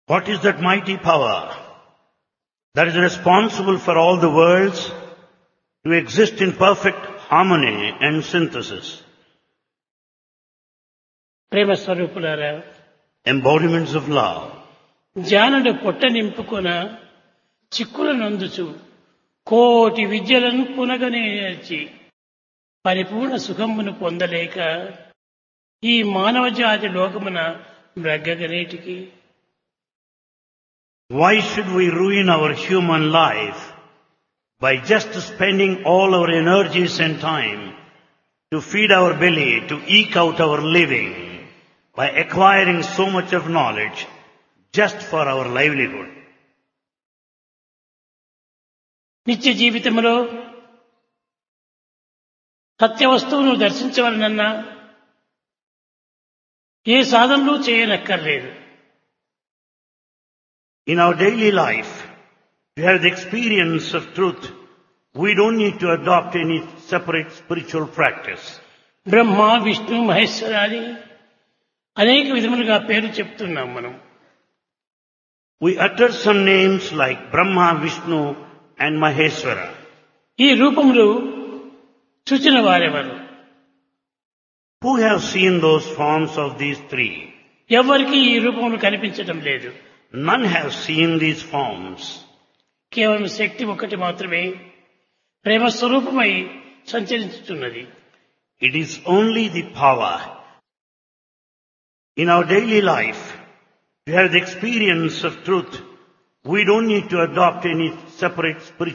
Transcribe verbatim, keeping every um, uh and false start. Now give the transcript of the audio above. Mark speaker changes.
Speaker 1: What is that mighty power that is responsible for all the worlds to exist in perfect harmony and synthesis?
Speaker 2: ప్రేమ స్వరూపులారా,
Speaker 1: Embodiments of love.
Speaker 2: జానుడు పొట్ట నింపుకొన చిక్కుల నందుచు కోటి విద్యలను పునగనే నేర్చి పరిపూర్ణ సుఖమును పొందలేక ఈ మానవ జాతి లోకమున బ్రగ్గగనేటికి.
Speaker 1: Why should we ruin our human life by just spending all our energies and time to feed our belly, to eke out our living, by acquiring so much of knowledge just for our livelihood?
Speaker 2: నిత్య జీవితంలో సత్య వస్తువును దర్శించవలనన్నా ఏ సాధనలు చేయనక్కర్లేదు.
Speaker 1: In our daily life, to have the experience of truth, we don't need to adopt any separate spiritual practice.
Speaker 2: బ్రహ్మ, విష్ణు, మహేశ్వరాది అనేక విధములుగా పేరు చెప్తున్నాం మనం.
Speaker 1: We utter some names like Brahma, Vishnu and Maheshwara.
Speaker 2: ఈ రూపములు చూచిన వారెవరు?
Speaker 1: Who have seen those forms of these three?
Speaker 2: ఎవరికి ఈ రూపములు కనిపించడం లేదు.
Speaker 1: None have seen these forms.
Speaker 2: కేవలం శక్తి ఒకటి మాత్రమే ప్రేమ స్వరూపమై సంచరించుతున్నది.
Speaker 1: It is only the power. In our daily life, to have the experience of truth, we don't need to adopt any separate spiritual